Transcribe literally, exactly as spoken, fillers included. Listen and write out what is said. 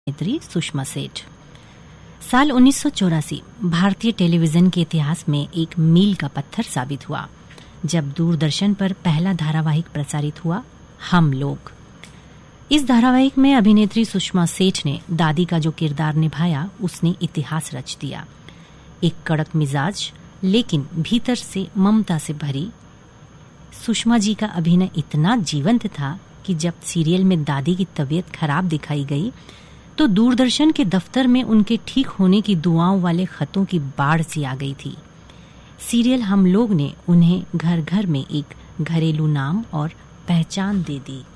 अभिनेत्री सुषमा सेठ। साल उन्नीस सौ चौरासी भारतीय टेलीविजन के इतिहास में एक मील का पत्थर साबित हुआ जब दूरदर्शन पर पहला धारावाहिक प्रसारित हुआ, हम लोग। इस धारावाहिक में अभिनेत्री सुषमा सेठ ने दादी का जो किरदार निभाया, उसने इतिहास रच दिया। एक कड़क मिजाज लेकिन भीतर से ममता से भरी सुषमा जी का अभिनय इतना जीवंत था कि जब सीरियल में दादी की तबीयत खराब दिखाई गई तो दूरदर्शन के दफ्तर में उनके ठीक होने की दुआओं वाले खतों की बाढ़ सी आ गई थी। सीरियल हम लोग ने उन्हें घर घर में एक घरेलू नाम और पहचान दे दी।